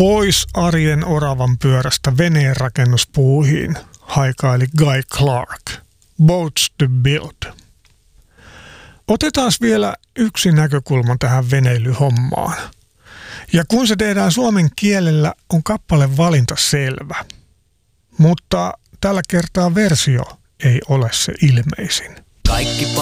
Pois arjen oravan pyörästä veneen rakennuspuuhiin haikaili Guy Clark. Boats to build. Otetaan vielä yksi näkökulma tähän veneilyhommaan. Ja kun se tehdään suomen kielellä, on kappale valinta selvä. Mutta tällä kertaa versio ei ole se ilmeisin. Kaikki